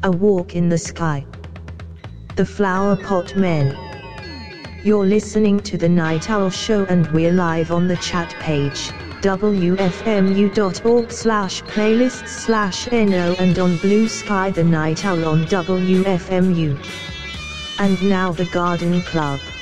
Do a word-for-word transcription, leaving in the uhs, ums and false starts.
A Walk in the Sky. The Flower Pot Men. You're listening to The Night Owl Show and we're live on the chat page, w f m u dot org slash playlists slash no, and on Blue Sky The Night Owl on W F M U. And now the Garden Club.